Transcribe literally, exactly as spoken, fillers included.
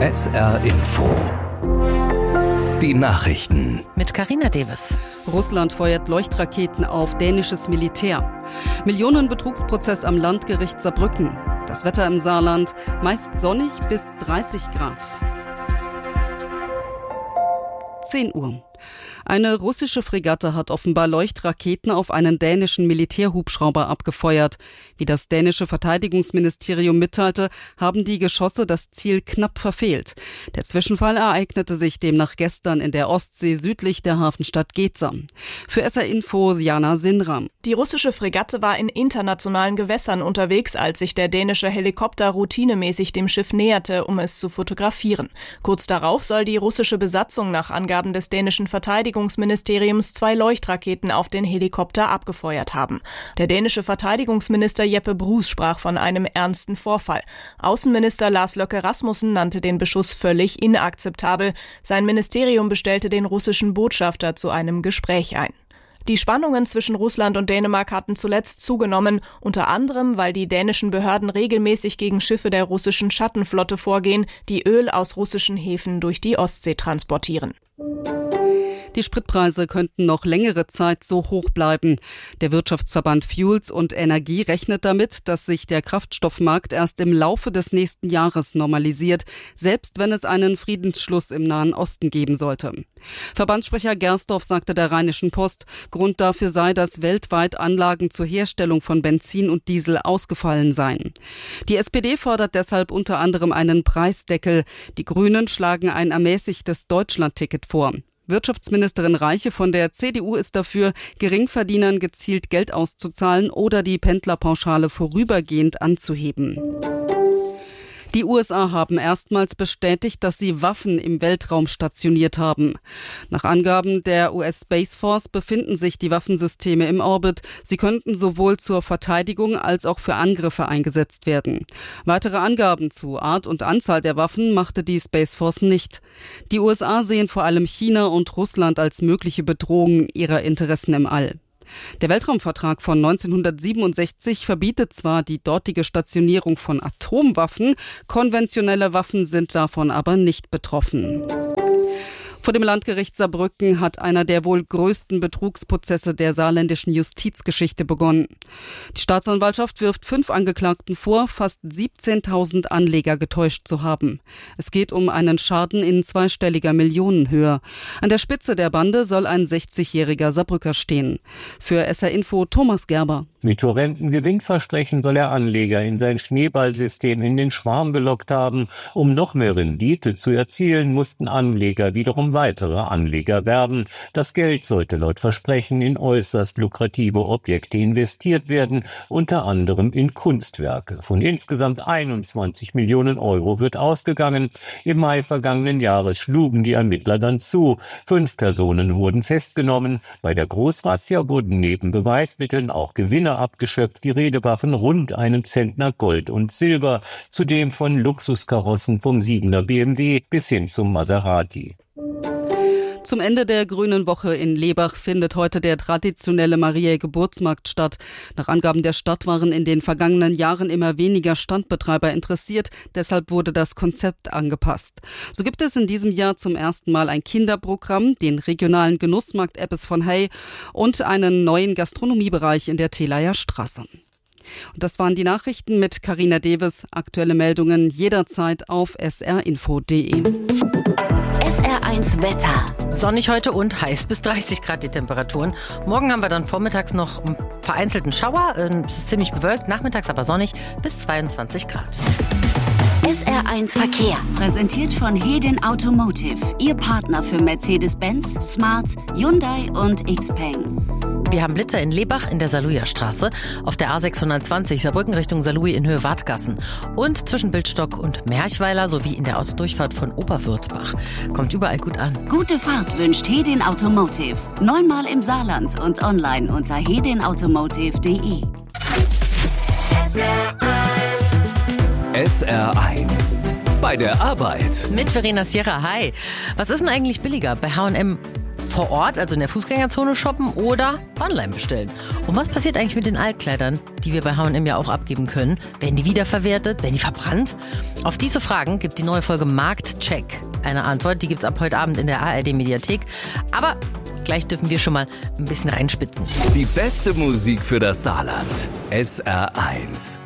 S R Info. Die Nachrichten. Mit Carina Deves. Russland feuert Leuchtraketen auf dänisches Militär. Millionenbetrugsprozess am Landgericht Saarbrücken. Das Wetter im Saarland meist sonnig bis dreißig Grad. zehn Uhr. Eine russische Fregatte hat offenbar Leuchtraketen auf einen dänischen Militärhubschrauber abgefeuert. Wie das dänische Verteidigungsministerium mitteilte, haben die Geschosse das Ziel knapp verfehlt. Der Zwischenfall ereignete sich demnach gestern in der Ostsee südlich der Hafenstadt Geza. Für S R Info Jana Sinram. Die russische Fregatte war in internationalen Gewässern unterwegs, als sich der dänische Helikopter routinemäßig dem Schiff näherte, um es zu fotografieren. Kurz darauf soll die russische Besatzung nach Angaben des dänischen Verteidigungsministeriums zwei Leuchtraketen auf den Helikopter abgefeuert haben. Der dänische Verteidigungsminister Jeppe Bruus sprach von einem ernsten Vorfall. Außenminister Lars Løkke Rasmussen nannte den Beschuss völlig inakzeptabel. Sein Ministerium bestellte den russischen Botschafter zu einem Gespräch ein. Die Spannungen zwischen Russland und Dänemark hatten zuletzt zugenommen, unter anderem, weil die dänischen Behörden regelmäßig gegen Schiffe der russischen Schattenflotte vorgehen, die Öl aus russischen Häfen durch die Ostsee transportieren. Die Spritpreise könnten noch längere Zeit so hoch bleiben. Der Wirtschaftsverband Fuels und Energie rechnet damit, dass sich der Kraftstoffmarkt erst im Laufe des nächsten Jahres normalisiert, selbst wenn es einen Friedensschluss im Nahen Osten geben sollte. Verbandssprecher Gersdorf sagte der Rheinischen Post, Grund dafür sei, dass weltweit Anlagen zur Herstellung von Benzin und Diesel ausgefallen seien. Die S P D fordert deshalb unter anderem einen Preisdeckel. Die Grünen schlagen ein ermäßigtes Deutschlandticket vor. Wirtschaftsministerin Reiche von der C D U ist dafür, Geringverdienern gezielt Geld auszuzahlen oder die Pendlerpauschale vorübergehend anzuheben. Die U S A haben erstmals bestätigt, dass sie Waffen im Weltraum stationiert haben. Nach Angaben der U S Space Force befinden sich die Waffensysteme im Orbit. Sie könnten sowohl zur Verteidigung als auch für Angriffe eingesetzt werden. Weitere Angaben zu Art und Anzahl der Waffen machte die Space Force nicht. Die U S A sehen vor allem China und Russland als mögliche Bedrohungen ihrer Interessen im All. Der Weltraumvertrag von neunzehnhundertsiebenundsechzig verbietet zwar die dortige Stationierung von Atomwaffen, konventionelle Waffen sind davon aber nicht betroffen. Vor dem Landgericht Saarbrücken hat einer der wohl größten Betrugsprozesse der saarländischen Justizgeschichte begonnen. Die Staatsanwaltschaft wirft fünf Angeklagten vor, fast siebzehntausend Anleger getäuscht zu haben. Es geht um einen Schaden in zweistelliger Millionenhöhe. An der Spitze der Bande soll ein sechzigjähriger Saarbrücker stehen. Für S R Info Thomas Gerber. Mit horrenden Gewinnversprechen soll er Anleger in sein Schneeballsystem in den Schwarm gelockt haben. Um noch mehr Rendite zu erzielen, mussten Anleger wiederum weitere Anleger werben. Das Geld sollte laut Versprechen in äußerst lukrative Objekte investiert werden, unter anderem in Kunstwerke. Von insgesamt einundzwanzig Millionen Euro wird ausgegangen. Im Mai vergangenen Jahres schlugen die Ermittler dann zu. Fünf Personen wurden festgenommen. Bei der Großrazzia wurden neben Beweismitteln auch Gewinne abgeschöpft. Die Rede war von rund einem Zentner Gold und Silber, zudem von Luxuskarossen vom Siebener B M W bis hin zum Maserati. Zum Ende der Grünen Woche in Lebach findet heute der traditionelle Mariä-Geburtsmarkt statt. Nach Angaben der Stadt waren in den vergangenen Jahren immer weniger Standbetreiber interessiert, deshalb wurde das Konzept angepasst. So gibt es in diesem Jahr zum ersten Mal ein Kinderprogramm, den regionalen Genussmarkt Eppes von Hey und einen neuen Gastronomiebereich in der Telaer Straße. Und das waren die Nachrichten mit Carina Deves. Aktuelle Meldungen jederzeit auf s r info punkt d e. S R eins Wetter. Sonnig heute und heiß, bis dreißig Grad die Temperaturen. Morgen haben wir dann vormittags noch einen vereinzelten Schauer. Es ist ziemlich bewölkt, nachmittags aber sonnig, bis zweiundzwanzig Grad. S R eins Verkehr, präsentiert von Hedin Automotive, Ihr Partner für Mercedes-Benz, Smart, Hyundai und Xpeng. Wir haben Blitzer in Lebach in der Saarlouis-Straße, auf der A sechshundertzwanzig Saarbrücken Richtung Saarlouis in Höhe Wartgassen und zwischen Bildstock und Merchweiler sowie in der Autodurchfahrt von Oberwürzbach. Kommt überall gut an. Gute Fahrt wünscht Hedin Automotive. Neunmal im Saarland und online unter hedin automotive punkt d e. S R eins. Bei der Arbeit. Mit Verena Sierra. Hi. Was ist denn eigentlich billiger? Bei H und M Vor Ort, also in der Fußgängerzone shoppen oder online bestellen? Und was passiert eigentlich mit den Altkleidern, die wir bei H und M ja auch abgeben können? Werden die wiederverwertet? Werden die verbrannt? Auf diese Fragen gibt die neue Folge Marktcheck eine Antwort. Die gibt's ab heute Abend in der A R D-Mediathek. Aber gleich dürfen wir schon mal ein bisschen reinspitzen. Die beste Musik für das Saarland. S R eins.